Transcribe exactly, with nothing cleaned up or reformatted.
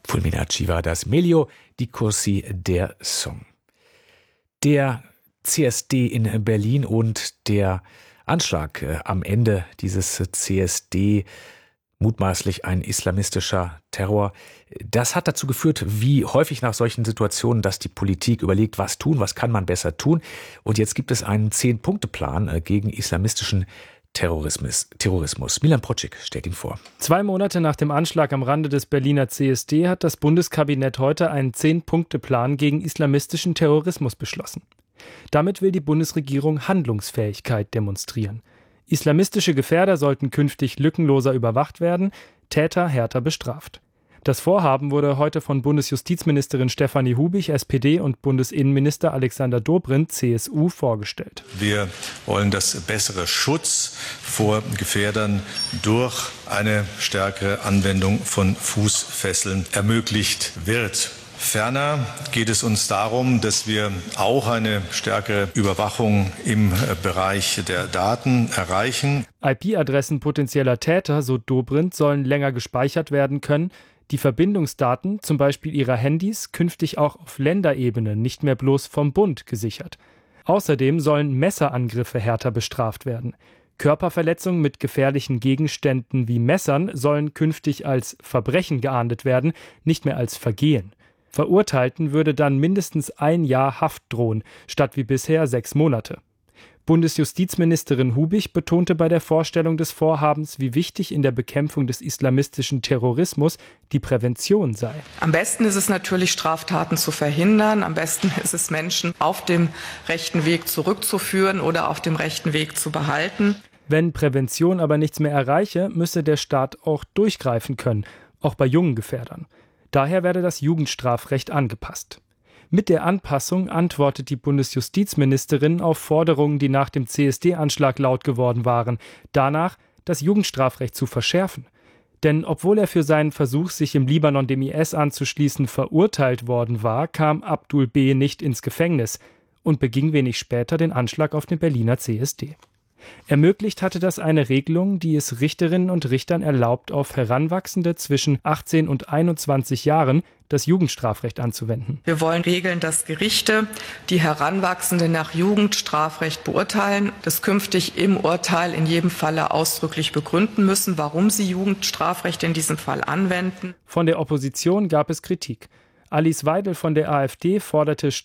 Fulminacci war das. Melio di Corsi, der Song. Der C S D in Berlin und der Anschlag äh, am Ende dieses C S D, mutmaßlich ein islamistischer Terror, das hat dazu geführt, wie häufig nach solchen Situationen, dass die Politik überlegt, was tun, was kann man besser tun. Und jetzt gibt es einen Zehn-Punkte-Plan äh, gegen islamistischen Terrorismus. Terrorismus. Milan Pročik stellt ihn vor. Zwei Monate nach dem Anschlag am Rande des Berliner C S D hat das Bundeskabinett heute einen Zehn-Punkte-Plan gegen islamistischen Terrorismus beschlossen. Damit will die Bundesregierung Handlungsfähigkeit demonstrieren. Islamistische Gefährder sollten künftig lückenloser überwacht werden, Täter härter bestraft. Das Vorhaben wurde heute von Bundesjustizministerin Stefanie Hubich, S P D, und Bundesinnenminister Alexander Dobrindt, C S U, vorgestellt. Wir wollen, dass bessere Schutz vor Gefährdern durch eine stärkere Anwendung von Fußfesseln ermöglicht wird. Ferner geht es uns darum, dass wir auch eine stärkere Überwachung im Bereich der Daten erreichen. I P-Adressen potenzieller Täter, so Dobrindt, sollen länger gespeichert werden können, die Verbindungsdaten, zum Beispiel ihrer Handys, künftig auch auf Länderebene, nicht mehr bloß vom Bund, gesichert. Außerdem sollen Messerangriffe härter bestraft werden. Körperverletzungen mit gefährlichen Gegenständen wie Messern sollen künftig als Verbrechen geahndet werden, nicht mehr als Vergehen. Verurteilten würde dann mindestens ein Jahr Haft drohen, statt wie bisher sechs Monate. Bundesjustizministerin Hubich betonte bei der Vorstellung des Vorhabens, wie wichtig in der Bekämpfung des islamistischen Terrorismus die Prävention sei. Am besten ist es natürlich, Straftaten zu verhindern. Am besten ist es, Menschen auf dem rechten Weg zurückzuführen oder auf dem rechten Weg zu behalten. Wenn Prävention aber nichts mehr erreiche, müsse der Staat auch durchgreifen können, auch bei jungen Gefährdern. Daher werde das Jugendstrafrecht angepasst. Mit der Anpassung antwortet die Bundesjustizministerin auf Forderungen, die nach dem C S D-Anschlag laut geworden waren, danach, das Jugendstrafrecht zu verschärfen. Denn obwohl er für seinen Versuch, sich im Libanon dem I S anzuschließen, verurteilt worden war, kam Abdul B. nicht ins Gefängnis und beging wenig später den Anschlag auf den Berliner C S D. Ermöglicht hatte das eine Regelung, die es Richterinnen und Richtern erlaubt, auf Heranwachsende zwischen achtzehn und einundzwanzig Jahren das Jugendstrafrecht anzuwenden. Wir wollen regeln, dass Gerichte, die Heranwachsende nach Jugendstrafrecht beurteilen, das künftig im Urteil in jedem Falle ausdrücklich begründen müssen, warum sie Jugendstrafrecht in diesem Fall anwenden. Von der Opposition gab es Kritik. Alice Weidel von der AfD forderte